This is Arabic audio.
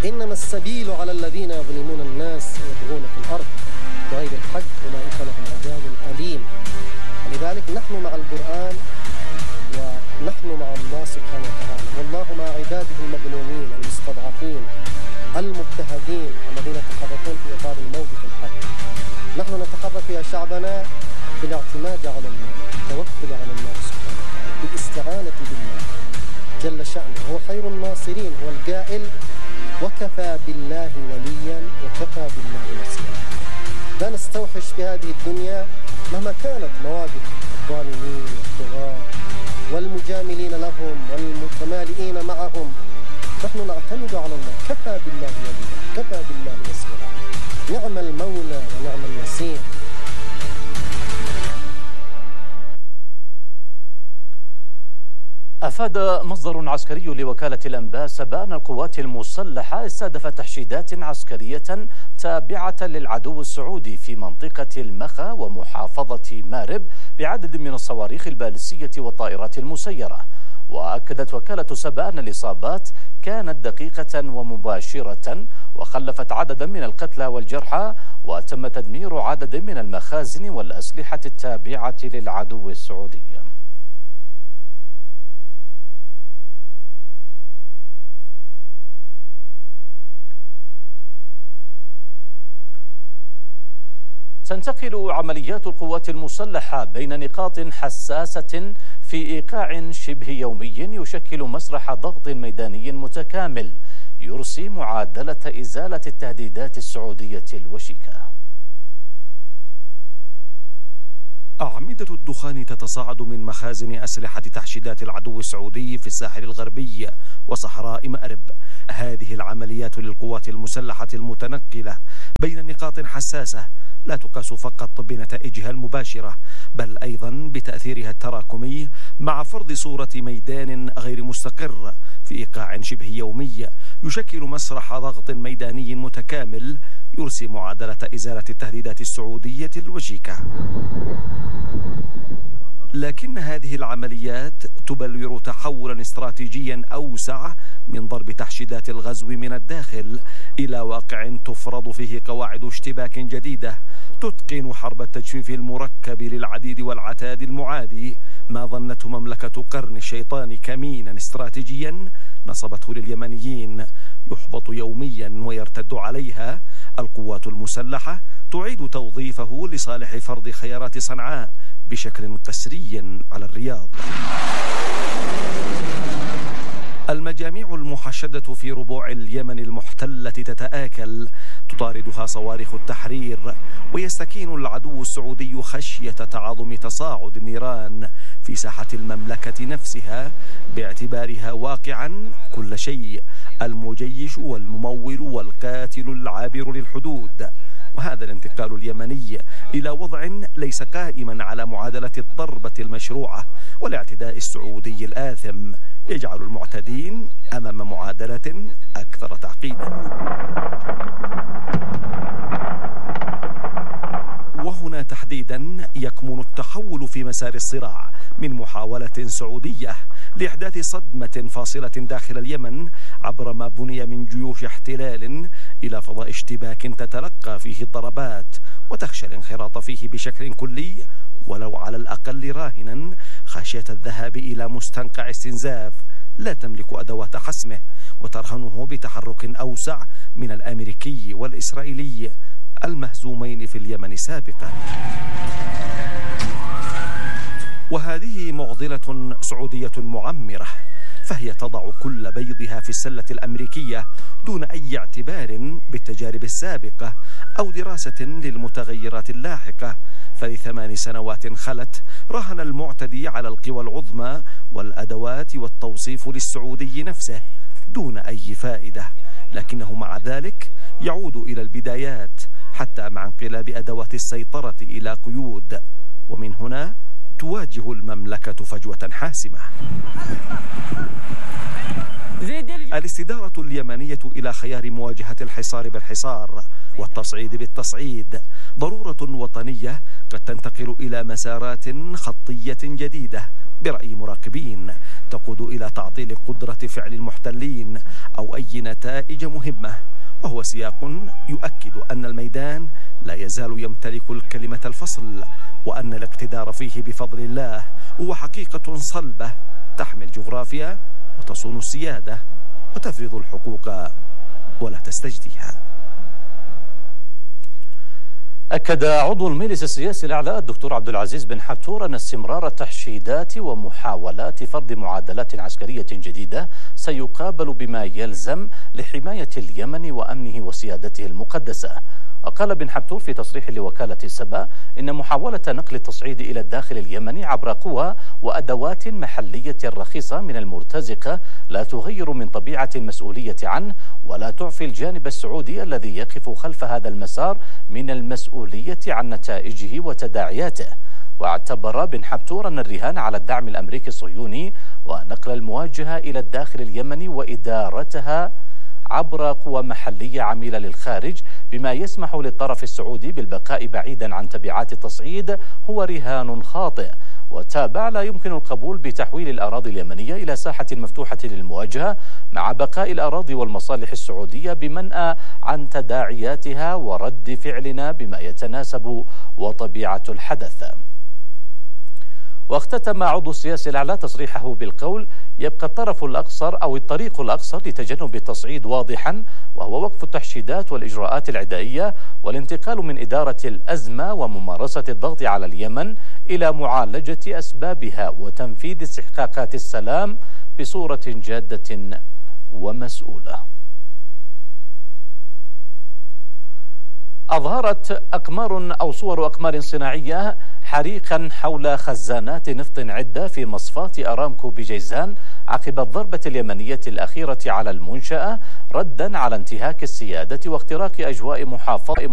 إنما السبيل على الذين يظلمون الناس ويبغون في الأرض بغير الحق أولئك لهم عذاب أليم. ولذلك نحن مع القرآن ونحن مع الله سبحانه وتعالى، والله مع عباده المظلومين المستضعفين المضطهدين الذين يتحركون في إطار الموقف الحق. نحن نتحرك يا شعبنا بالاعتماد على الله، التوكل على الله سبحانه وتعالى، بالاستعانة بالله جل شأنه، هو خير الناصرين، هو القائل وكفى بالله وليا وكفى بالله نصيرا. لا نستوحش في هذه الدنيا مهما كانت مواقف الظالمين والطغاة والمجاملين لهم والمتمالئين معهم، نحن نعتمد على الله، كفى بالله وليا كفى بالله نصيرا، نعم المولى ونعم النصير. أفاد مصدر عسكري لوكالة الأنباء أن القوات المسلحة استهدفت تحشيدات عسكرية تابعة للعدو السعودي في منطقة المخا ومحافظة مارب بعدد من الصواريخ البالستية والطائرات المسيرة. وأكدت وكالة سبا أن الإصابات كانت دقيقة ومباشرة وخلفت عددا من القتلى والجرحى، وتم تدمير عدد من المخازن والأسلحة التابعة للعدو السعودي. تنتقل عمليات القوات المسلحة بين نقاط حساسة في إيقاع شبه يومي يشكل مسرح ضغط ميداني متكامل يرسي معادلة إزالة التهديدات السعودية الوشيكة. أعمدة الدخان تتصاعد من مخازن أسلحة تحشيدات العدو السعودي في الساحل الغربي وصحراء مأرب. هذه العمليات للقوات المسلحة المتنقلة بين نقاط حساسة لا تقاس فقط بنتائجها المباشرة، بل أيضا بتأثيرها التراكمي مع فرض صورة ميدان غير مستقر في إيقاع شبه يومي يشكل مسرح ضغط ميداني متكامل يرسي معادلة إزالة التهديدات السعودية الوشيكة. لكن هذه العمليات تبلور تحولا استراتيجيا أوسع من ضرب تحشيدات الغزو من الداخل إلى واقع تفرض فيه قواعد اشتباك جديدة تتقن حرب التجفيف المركب للعديد والعتاد المعادي، ما ظنته مملكة قرن الشيطان كمينا استراتيجيا نصبته لليمنيين يحبط يوميا ويرتد عليها. القوات المسلحة تعيد توظيفه لصالح فرض خيارات صنعاء بشكل قسري على الرياض. المجاميع المحشدة في ربوع اليمن المحتلة تتآكل، تطاردها صواريخ التحرير، ويستكين العدو السعودي خشية تعاظم تصاعد النيران في ساحة المملكة نفسها باعتبارها واقعا كل شيء، المجيش والممول والقاتل العابر للحدود. وهذا الانتقال اليمني إلى وضع ليس قائما على معادلة الضربة المشروعة والاعتداء السعودي الآثم يجعل المعتدين أمام معادلة أكثر تعقيدا. وهنا تحديدا يكمن التحول في مسار الصراع من محاولة سعودية لإحداث صدمة فاصلة داخل اليمن عبر ما بني من جيوش احتلال إلى فضاء اشتباك تتلقى فيه الضربات وتخشى الانخراط فيه بشكل كلي ولو على الأقل راهنا خشية الذهاب إلى مستنقع استنزاف لا تملك أدوات حسمه وترهنه بتحرك أوسع من الأمريكي والإسرائيلي المهزومين في اليمن سابقا. وهذه معضلة سعودية معمرة، فهي تضع كل بيضها في السلة الأمريكية دون أي اعتبار بالتجارب السابقة أو دراسة للمتغيرات اللاحقة. فل8 سنوات خلت راهن المعتدي على القوى العظمى والأدوات والتوصيف للسعودي نفسه دون أي فائدة، لكنه مع ذلك يعود إلى البدايات حتى مع انقلاب أدوات السيطرة إلى قيود، ومن هنا تواجه المملكة فجوة حاسمة. الاستدارة اليمنية إلى خيار مواجهة الحصار بالحصار والتصعيد بالتصعيد ضرورة وطنية قد تنتقل إلى مسارات خطية جديدة برأي مراقبين تقود إلى تعطيل قدرة فعل المحتلين أو أي نتائج مهمة، وهو سياق يؤكد أن الميدان لا يزال يمتلك الكلمة الفصل، وأن الاقتدار فيه بفضل الله هو حقيقة صلبة تحمي الجغرافيا وتصون السيادة وتفرض الحقوق ولا تستجديها. أكد عضو المجلس السياسي الأعلى الدكتور عبد العزيز بن حبتور أن استمرار التحشيدات ومحاولات فرض معادلات عسكرية جديدة سيقابل بما يلزم لحماية اليمن وأمنه وسيادته المقدسة. وقال بن حبتور في تصريح لوكالة سبا إن محاولة نقل التصعيد إلى الداخل اليمني عبر قوى وأدوات محلية رخيصة من المرتزقة لا تغير من طبيعة المسؤولية عنه ولا تعفي الجانب السعودي الذي يقف خلف هذا المسار من المسؤولية عن نتائجه وتداعياته. واعتبر بن حبتور أن الرهان على الدعم الأمريكي الصهيوني ونقل المواجهة إلى الداخل اليمني وإدارتها عبر قوى محلية عميلة للخارج بما يسمح للطرف السعودي بالبقاء بعيدا عن تبعات التصعيد هو رهان خاطئ. وتابع لا يمكن القبول بتحويل الأراضي اليمنية إلى ساحة مفتوحة للمواجهة مع بقاء الأراضي والمصالح السعودية بمنأى عن تداعياتها ورد فعلنا بما يتناسب وطبيعة الحدث. واختتم عضو السياسي الأعلى تصريحه بالقول: يبقى الطرف الأقصر أو الطريق الأقصر لتجنب التصعيد واضحا، وهو وقف التحشيدات والإجراءات العدائية والانتقال من إدارة الأزمة وممارسة الضغط على اليمن إلى معالجة أسبابها وتنفيذ استحقاقات السلام بصورة جادة ومسؤولة. أظهرت أقمار أو صور أقمار صناعية حريقا حول خزانات نفط عدة في مصفاة أرامكو بجيزان عقب الضربة اليمنية الأخيرة على المنشأة ردا على انتهاك السيادة واختراق أجواء محافظة